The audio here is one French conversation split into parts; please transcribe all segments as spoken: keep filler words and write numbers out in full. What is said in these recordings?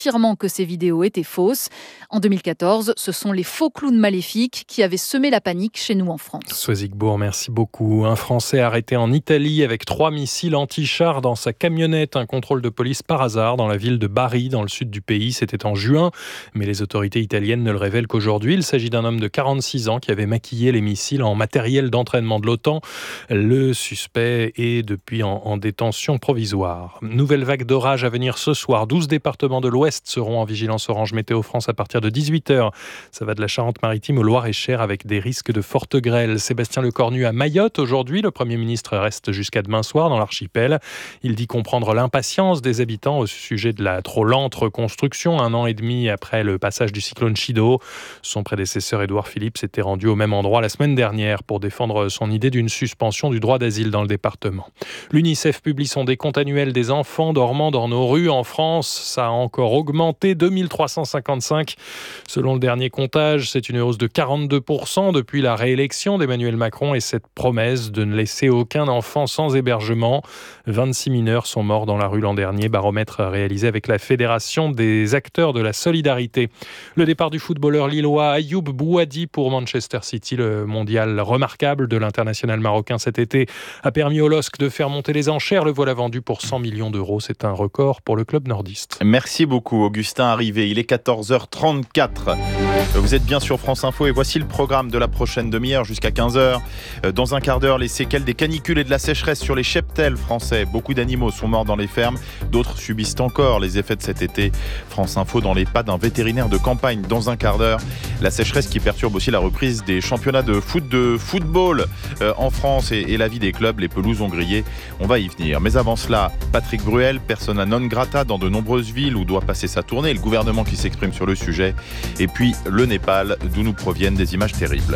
affirmant que ces vidéos étaient fausses. En deux mille quatorze, ce sont les faux clowns maléfiques qui avaient semé la panique chez nous en France. Soisigbourg, merci beaucoup. Un Français arrêté en Italie avec trois missiles anti-chars dans sa camionnette. Un contrôle de police par hasard dans la ville de Bari, dans le sud du pays. C'était en juin, mais les autorités italiennes ne le révèlent qu'aujourd'hui. Il s'agit d'un homme de quarante-six ans qui avait maquillé les missiles en matériel d'entraînement de l'OTAN. Le suspect est depuis en, en détention provisoire. Nouvelle vague d'orage à venir ce soir. douze départements de l'Ouest seront en vigilance orange Météo France à partir de dix-huit heures. Ça va de la Charente-Maritime au Loir-et-Cher avec des risques de fortes grêles. Sébastien Lecornu à Mayotte aujourd'hui. Le Premier ministre reste jusqu'à demain soir dans l'archipel. Il dit comprendre l'impatience des habitants au sujet de la trop lente reconstruction, un an et demi après le passage du cyclone Chido. Son prédécesseur Édouard Philippe s'était rendu au même endroit la semaine dernière pour défendre son idée d'une suspension du droit d'asile dans le département. L'UNICEF publie son décompte annuel des enfants dormant dans nos rues en France. Ça a encore augmenté, deux mille trois cent cinquante-cinq. Selon le dernier comptage, c'est une hausse de quarante-deux pour cent depuis la réélection d'Emmanuel Macron et cette promesse de ne laisser aucun enfant sans hébergement. vingt-six mineurs sont morts dans la rue l'an dernier, baromètre réalisé avec la Fédération des acteurs de la solidarité. Le départ du footballeur lillois Ayoub Bouhaddi pour Manchester City, le mondial remarquable de l'international marocain cet été, a permis au L O S C de faire monter les enchères. Le voilà vendu pour cent millions d'euros. C'est un record pour le club nordiste. Merci beaucoup Augustin Arrivé. Il est quatorze heures trente-quatre. Vous êtes bien sur France Info et voici le programme de la prochaine demi-heure jusqu'à quinze heures. Dans un quart d'heure, les séquelles des canicules et de la sécheresse sur les cheptels français. Beaucoup d'animaux sont morts dans les fermes, d'autres subissent encore les effets de cet été. France Info dans les pas d'un vétérinaire de campagne dans un quart d'heure. La sécheresse qui perturbe aussi la reprise des championnats de foot de football en France et, et la vie des clubs. Les pelouses ont grillé. On va y venir. Mais avant cela, Patrick Bruel, persona non grata dans de nombreuses villes où doit passer sa tournée. Le gouvernement qui s'exprime sur le sujet. Et puis le Népal, d'où nous proviennent des images terribles.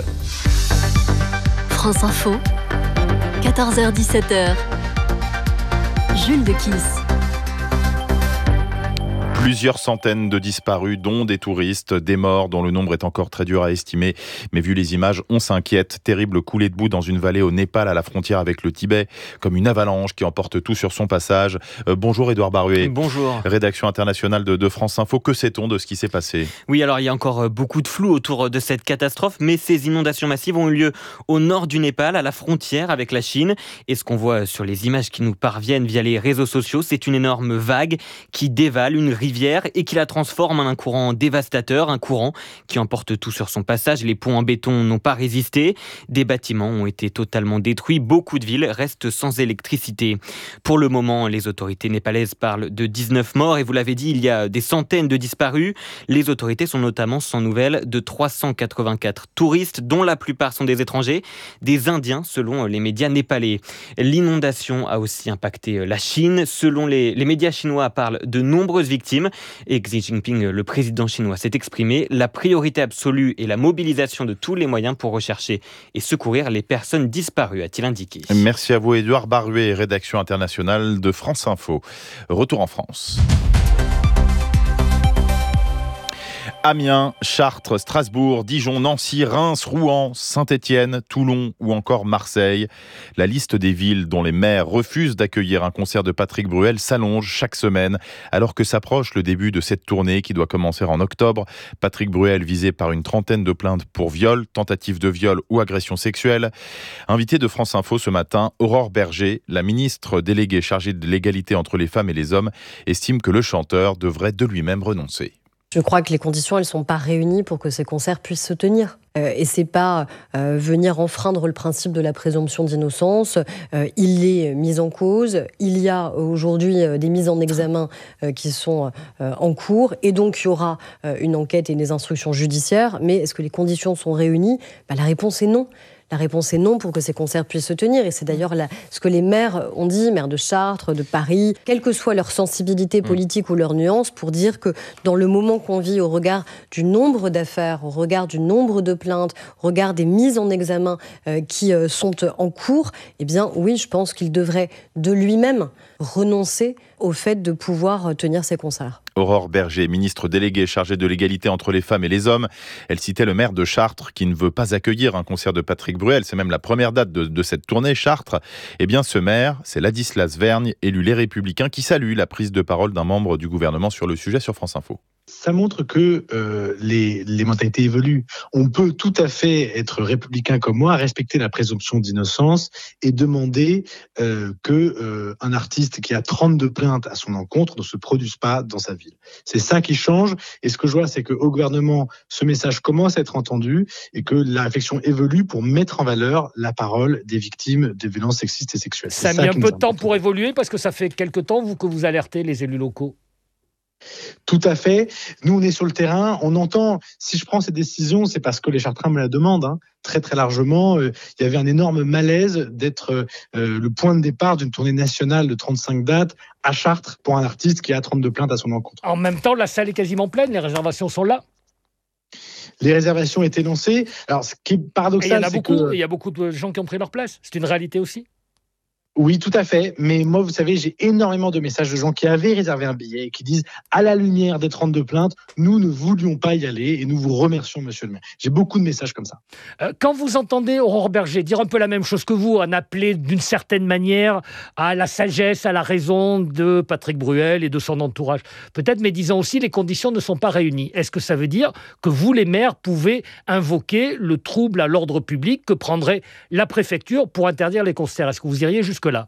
France Info, quatorze heures dix-sept heures. Jules Dequisse. Plusieurs centaines de disparus, dont des touristes, des morts dont le nombre est encore très dur à estimer. Mais vu les images, on s'inquiète. Terrible coulée de boue dans une vallée au Népal à la frontière avec le Tibet, comme une avalanche qui emporte tout sur son passage. Euh, bonjour Édouard Baruet. Bonjour. Rédaction internationale de, de France Info. Que sait-on de ce qui s'est passé ? Oui, alors il y a encore beaucoup de flou autour de cette catastrophe, mais ces inondations massives ont eu lieu au nord du Népal, à la frontière avec la Chine. Et ce qu'on voit sur les images qui nous parviennent via les réseaux sociaux, c'est une énorme vague qui dévale une rivière et qui la transforme en un courant dévastateur, un courant qui emporte tout sur son passage. Les ponts en béton n'ont pas résisté, des bâtiments ont été totalement détruits, beaucoup de villes restent sans électricité. Pour le moment, les autorités népalaises parlent de dix-neuf morts et vous l'avez dit, il y a des centaines de disparus. Les autorités sont notamment sans nouvelles de trois cent quatre-vingt-quatre touristes, dont la plupart sont des étrangers, des Indiens selon les médias népalais. L'inondation a aussi impacté la Chine. Selon les, les médias chinois parlent de nombreuses victimes. Et Xi Jinping, le président chinois, s'est exprimé. La priorité absolue est la mobilisation de tous les moyens pour rechercher et secourir les personnes disparues, a-t-il indiqué. Merci à vous Édouard Baruet, rédaction internationale de France Info. Retour en France. Amiens, Chartres, Strasbourg, Dijon, Nancy, Reims, Rouen, Saint-Étienne, Toulon ou encore Marseille. La liste des villes dont les maires refusent d'accueillir un concert de Patrick Bruel s'allonge chaque semaine alors que s'approche le début de cette tournée qui doit commencer en octobre. Patrick Bruel visé par une trentaine de plaintes pour viol, tentative de viol ou agression sexuelle. Invitée de France Info ce matin, Aurore Berger, la ministre déléguée chargée de l'égalité entre les femmes et les hommes, estime que le chanteur devrait de lui-même renoncer. Je crois que les conditions, elles ne sont pas réunies pour que ces concerts puissent se tenir. Euh, et c'est pas euh, venir enfreindre le principe de la présomption d'innocence. Euh, il est mis en cause. Il y a aujourd'hui euh, des mises en examen euh, qui sont euh, en cours. Et donc, il y aura euh, une enquête et des instructions judiciaires. Mais est-ce que les conditions sont réunies ? Bah, la réponse est non. La réponse est non pour que ces concerts puissent se tenir. Et c'est d'ailleurs la, ce que les maires ont dit, maires de Chartres, de Paris, quelle que soit leur sensibilité politique mmh. ou leur nuance, pour dire que dans le moment qu'on vit, au regard du nombre d'affaires, au regard du nombre de plaintes, au regard des mises en examen euh, qui euh, sont en cours, eh bien oui, je pense qu'il devrait de lui-même renoncer au fait de pouvoir tenir ces concerts. Aurore Berger, ministre déléguée chargée de l'égalité entre les femmes et les hommes, elle citait le maire de Chartres qui ne veut pas accueillir un concert de Patrick Bruel. C'est même la première date de, de cette tournée, Chartres. Eh bien, ce maire, c'est Ladislas Vergne, élu Les Républicains, qui salue la prise de parole d'un membre du gouvernement sur le sujet sur France Info. Ça montre que euh, les, les mentalités évoluent. On peut tout à fait être républicain comme moi, respecter la présomption d'innocence et demander euh, que euh, un artiste qui a trente-deux plaintes à son encontre ne se produise pas dans sa ville. C'est ça qui change. Et ce que je vois, c'est qu'au gouvernement, ce message commence à être entendu et que la réflexion évolue pour mettre en valeur la parole des victimes des violences sexistes et sexuelles. Ça a mis un peu de temps pour évoluer parce que ça fait quelque temps vous, que vous alertez les élus locaux. Tout à fait. Nous, on est sur le terrain. On entend, si je prends cette décision, c'est parce que les Chartrains me la demandent, hein, très très largement. Euh, il y avait un énorme malaise d'être euh, le point de départ d'une tournée nationale de trente-cinq dates à Chartres pour un artiste qui a trente-deux plaintes à son encontre. En même temps, la salle est quasiment pleine, les réservations sont là. Les réservations étaient lancées. Alors, ce qui est paradoxal, et il y en a c'est beaucoup, que... il y a beaucoup de gens qui ont pris leur place. C'est une réalité aussi. Oui, tout à fait. Mais moi, vous savez, j'ai énormément de messages de gens qui avaient réservé un billet et qui disent, à la lumière des trente-deux plaintes, nous ne voulions pas y aller et nous vous remercions, monsieur le maire. J'ai beaucoup de messages comme ça. Euh, quand vous entendez Aurore Berger dire un peu la même chose que vous, en appeler d'une certaine manière à la sagesse, à la raison de Patrick Bruel et de son entourage, peut-être, mais disant aussi les conditions ne sont pas réunies. Est-ce que ça veut dire que vous, les maires, pouvez invoquer le trouble à l'ordre public que prendrait la préfecture pour interdire les concerts? Est-ce que vous iriez jusque là?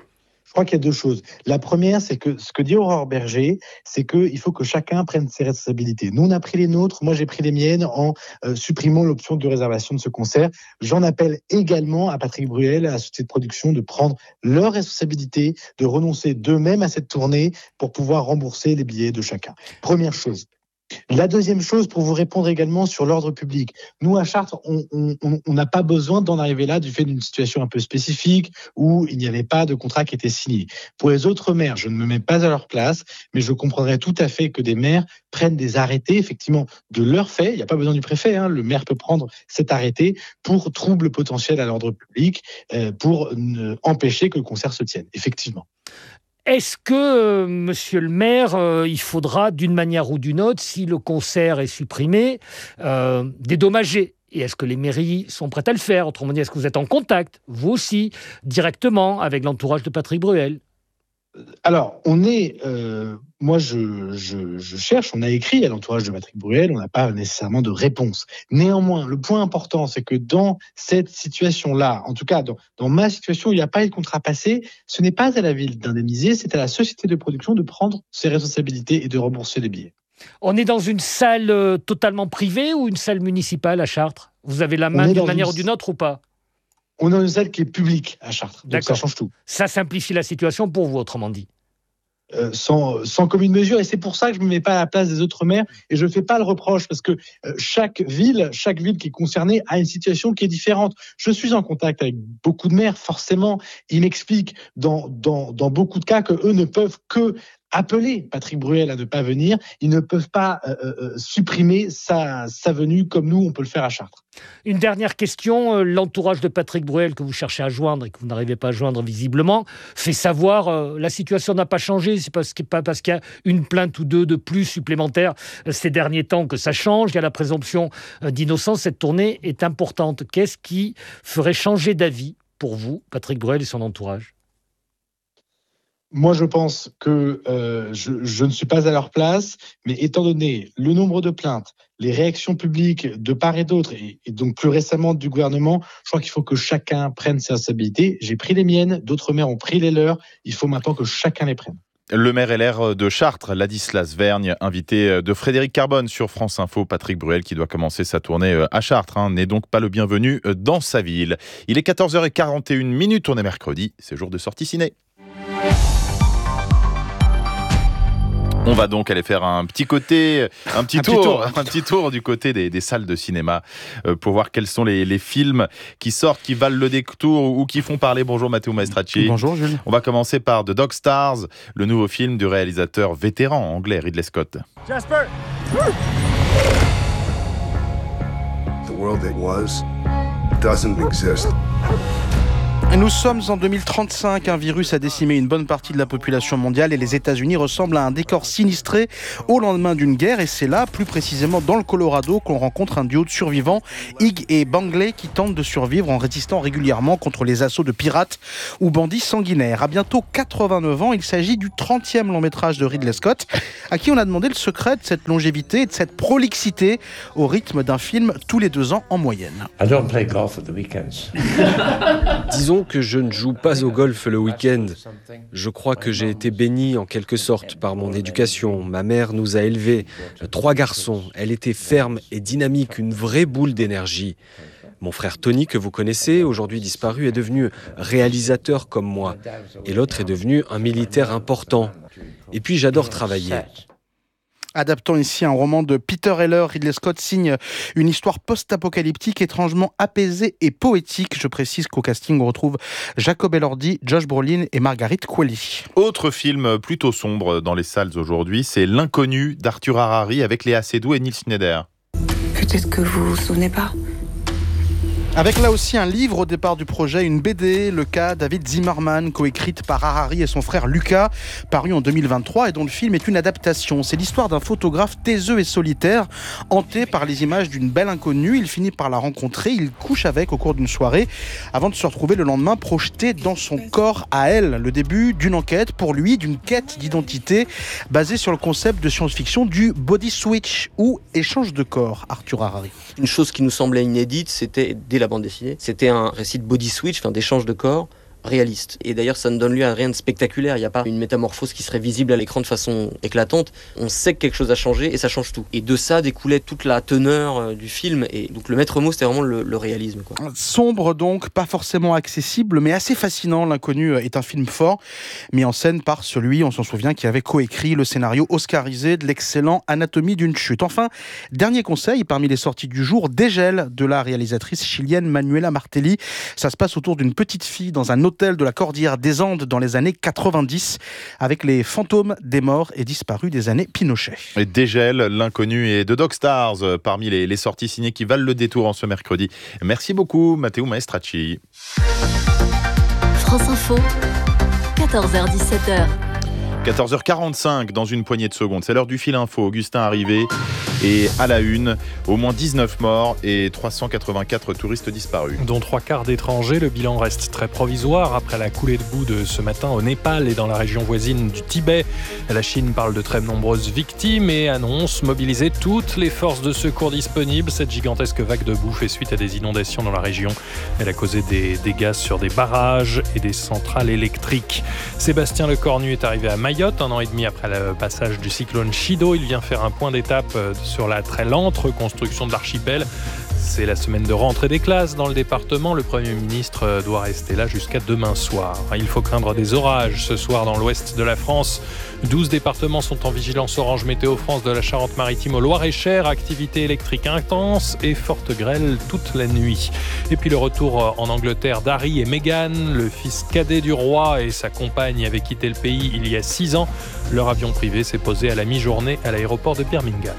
Je crois qu'il y a deux choses. La première, c'est que ce que dit Aurore Berger, c'est qu'il faut que chacun prenne ses responsabilités. Nous, on a pris les nôtres, moi j'ai pris les miennes en euh, supprimant l'option de réservation de ce concert. J'en appelle également à Patrick Bruel, à la société de production, de prendre leurs responsabilités, de renoncer d'eux-mêmes à cette tournée pour pouvoir rembourser les billets de chacun. Première chose. La deuxième chose, pour vous répondre également sur l'ordre public, nous à Chartres, on n'a pas besoin d'en arriver là du fait d'une situation un peu spécifique où il n'y avait pas de contrat qui était signé. Pour les autres maires, je ne me mets pas à leur place, mais je comprendrais tout à fait que des maires prennent des arrêtés, effectivement, de leur fait. Il n'y a pas besoin du préfet, hein, le maire peut prendre cet arrêté pour trouble potentiel à l'ordre public, euh, pour euh, empêcher que le concert se tienne, effectivement. Est-ce que, euh, monsieur le maire, euh, il faudra, d'une manière ou d'une autre, si le concert est supprimé, euh, dédommager? Et est-ce que les mairies sont prêtes à le faire? Autrement dit, est-ce que vous êtes en contact, vous aussi, directement, avec l'entourage de Patrick Bruel? Alors, on est... Euh, moi, je, je, je cherche, on a écrit à l'entourage de Patrick Bruel, on n'a pas nécessairement de réponse. Néanmoins, le point important, c'est que dans cette situation-là, en tout cas, dans, dans ma situation, il n'y a pas eu de contrat passé, ce n'est pas à la ville d'indemniser, c'est à la société de production de prendre ses responsabilités et de rembourser les billets. On est dans une salle euh, totalement privée ou une salle municipale à Chartres? Vous avez la main d'une manière une... ou d'une autre ou pas? On a une salle qui est publique à Chartres, donc D'accord. Ça change tout. Ça simplifie la situation pour vous, autrement dit. Euh, sans, sans commune mesure, et c'est pour ça que je ne me mets pas à la place des autres maires et je ne fais pas le reproche parce que euh, chaque ville, chaque ville qui est concernée a une situation qui est différente. Je suis en contact avec beaucoup de maires, forcément, ils m'expliquent dans, dans, dans beaucoup de cas que eux ne peuvent que appeler Patrick Bruel à ne pas venir, ils ne peuvent pas euh, euh, supprimer sa, sa venue comme nous on peut le faire à Chartres. Une dernière question, l'entourage de Patrick Bruel que vous cherchez à joindre et que vous n'arrivez pas à joindre visiblement, fait savoir euh, la situation n'a pas changé, c'est parce, pas parce qu'il y a une plainte ou deux de plus supplémentaires ces derniers temps que ça change, il y a la présomption d'innocence, cette tournée est importante. Qu'est-ce qui ferait changer d'avis pour vous, Patrick Bruel et son entourage? Moi, je pense que euh, je, je ne suis pas à leur place, mais étant donné le nombre de plaintes, les réactions publiques de part et d'autre, et, et donc plus récemment du gouvernement, je crois qu'il faut que chacun prenne ses responsabilités. J'ai pris les miennes, d'autres maires ont pris les leurs. Il faut maintenant que chacun les prenne. Le maire L R de Chartres, Ladislas Vergne, invité de Frédéric Carbone sur France Info. Patrick Bruel qui doit commencer sa tournée à Chartres, hein, n'est donc pas le bienvenu dans sa ville. Il est quatorze heures quarante et une minutes, on est mercredi, c'est jour de sortie ciné. On va donc aller faire un petit côté, un petit, un tour, petit tour, un petit tour du côté des, des salles de cinéma euh, pour voir quels sont les, les films qui sortent, qui valent le détour ou qui font parler. Bonjour Matteo Maestracci. Bonjour Jules. On va commencer par The Dog Stars, le nouveau film du réalisateur vétéran anglais Ridley Scott. Jasper. The world that was doesn't exist. Nous sommes en deux mille trente-cinq, un virus a décimé une bonne partie de la population mondiale et les États-Unis ressemblent à un décor sinistré au lendemain d'une guerre. Et c'est là, plus précisément dans le Colorado, qu'on rencontre un duo de survivants, Hig et Bangley, qui tentent de survivre en résistant régulièrement contre les assauts de pirates ou bandits sanguinaires. À bientôt quatre-vingt-neuf ans, il s'agit du trentième long métrage de Ridley Scott, à qui on a demandé le secret de cette longévité et de cette prolixité au rythme d'un film tous les deux ans en moyenne. I don't play golf at the weekends. Disons que je ne joue pas au golf le week-end. Je crois que j'ai été béni en quelque sorte par mon éducation. Ma mère nous a élevés, trois garçons. Elle était ferme et dynamique, une vraie boule d'énergie. Mon frère Tony, que vous connaissez, aujourd'hui disparu, est devenu réalisateur comme moi. Et l'autre est devenu un militaire important. Et puis j'adore travailler. Adaptant ici un roman de Peter Heller, Ridley Scott signe une histoire post-apocalyptique étrangement apaisée et poétique. Je précise qu'au casting, on retrouve Jacob Elordi, Josh Brolin et Margaret Qualley. Autre film plutôt sombre dans les salles aujourd'hui, c'est L'Inconnu d'Arthur Harari avec Léa Seydoux et Neil Schneider. Peut-être que vous vous souvenez pas. Avec là aussi un livre au départ du projet, une B D, le cas David Zimmerman, coécrite par Harari et son frère Lucas, paru en deux mille vingt-trois et dont le film est une adaptation. C'est l'histoire d'un photographe taiseux et solitaire, hanté par les images d'une belle inconnue. Il finit par la rencontrer, il couche avec au cours d'une soirée, avant de se retrouver le lendemain projeté dans son corps à elle. Le début d'une enquête, pour lui, d'une quête d'identité basée sur le concept de science-fiction du body switch ou échange de corps. Arthur Harari. Une chose qui nous semblait inédite, c'était dès la bande dessinée, c'était un récit de body switch, enfin d'échange de corps réaliste. Et d'ailleurs, ça ne donne lieu à rien de spectaculaire. Il n'y a pas une métamorphose qui serait visible à l'écran de façon éclatante. On sait que quelque chose a changé et ça change tout. Et de ça découlait toute la teneur euh, du film. Et donc le maître mot, c'était vraiment le, le réalisme, quoi. Sombre donc, pas forcément accessible, mais assez fascinant. L'Inconnu est un film fort, mis en scène par celui, on s'en souvient, qui avait coécrit le scénario oscarisé de l'excellent Anatomie d'une chute. Enfin, dernier conseil, parmi les sorties du jour, Dégel de la réalisatrice chilienne Manuela Martelli. Ça se passe autour d'une petite fille dans un hôtel de la Cordillère des Andes dans les années quatre-vingt-dix, avec les fantômes des morts et disparus des années Pinochet. Et Dégel, L'Inconnu et The Dog Stars, parmi les, les sorties ciné qui valent le détour en ce mercredi. Merci beaucoup, Matteo Maestracci. France Info, quatorze heures dix-sept heures. quatorze heures quarante-cinq dans une poignée de secondes. C'est l'heure du fil info. Augustin arrivé et à la une, au moins dix-neuf morts et trois cent quatre-vingt-quatre touristes disparus. Dont trois quarts d'étrangers. Le bilan reste très provisoire après la coulée de boue de ce matin au Népal et dans la région voisine du Tibet. La Chine parle de très nombreuses victimes et annonce mobiliser toutes les forces de secours disponibles. Cette gigantesque vague de boue fait suite à des inondations dans la région. Elle a causé des dégâts sur des barrages et des centrales électriques. Sébastien Lecornu est arrivé à Mayotte un an et demi après le passage du cyclone Chido. Il vient faire un point d'étape sur la très lente reconstruction de l'archipel. C'est la semaine de rentrée des classes dans le département. Le Premier ministre doit rester là jusqu'à demain soir. Il faut craindre des orages ce soir dans l'ouest de la France. douze départements sont en vigilance orange météo France de la Charente-Maritime au Loir-et-Cher. Activité électrique intense et forte grêle toute la nuit. Et puis le retour en Angleterre d'Harry et Meghan. Le fils cadet du roi et sa compagne avaient quitté le pays il y a six ans. Leur avion privé s'est posé à la mi-journée à l'aéroport de Birmingham.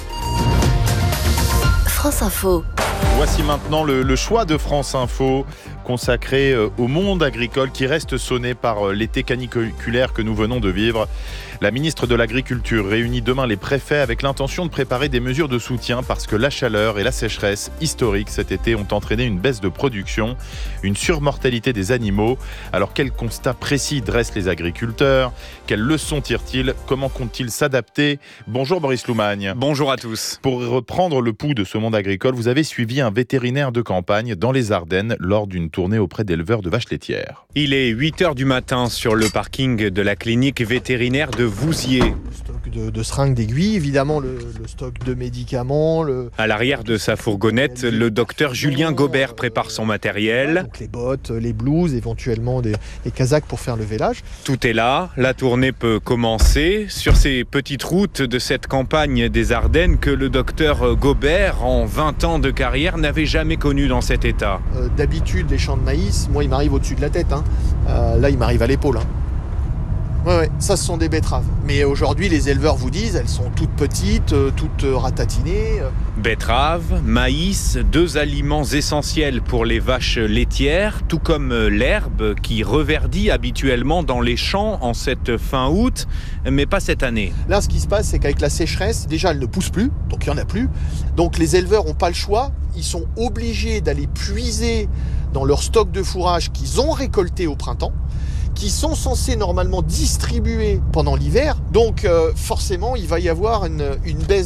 France Info. Voici maintenant le, le choix de France Info consacré au monde agricole qui reste sonné par l'été caniculaire que nous venons de vivre. La ministre de l'Agriculture réunit demain les préfets avec l'intention de préparer des mesures de soutien parce que la chaleur et la sécheresse historiques cet été ont entraîné une baisse de production, une surmortalité des animaux. Alors quel constat précis dressent les agriculteurs ? Quelles leçons tirent-ils ? Comment comptent-ils s'adapter ? Bonjour Boris Loumagne. Bonjour à tous. Pour reprendre le pouls de ce monde agricole, vous avez suivi un vétérinaire de campagne dans les Ardennes lors d'une tournée auprès d'éleveurs de vaches laitières. Il est huit heures du matin sur le parking de la clinique vétérinaire de Vouziers. Le stock de, de seringues, d'aiguilles, évidemment le, le stock de médicaments. Le... À l'arrière de sa fourgonnette, le docteur Julien Gobert prépare son matériel. Donc les bottes, les blouses, éventuellement des, des casaques pour faire le vélage. Tout est là, la tournée peut commencer sur ces petites routes de cette campagne des Ardennes que le docteur Gobert, en vingt ans de carrière, n'avait jamais connu dans cet état. Euh, d'habitude, les champs de maïs, moi il m'arrive au-dessus de la tête, hein. euh, là il m'arrive à l'épaule. Hein. Ouais, ouais, ça ce sont des betteraves. Mais aujourd'hui, les éleveurs vous disent, elles sont toutes petites, euh, toutes euh, ratatinées. Euh. Betteraves, maïs, deux aliments essentiels pour les vaches laitières, tout comme l'herbe qui reverdit habituellement dans les champs en cette fin août, mais pas cette année. Là, ce qui se passe, c'est qu'avec la sécheresse, déjà, elles ne poussent plus, donc il n'y en a plus. Donc les éleveurs n'ont pas le choix, ils sont obligés d'aller puiser dans leur stock de fourrage qu'ils ont récolté au printemps, qui sont censés normalement distribuer pendant l'hiver. Donc euh, forcément, il va y avoir une, une baisse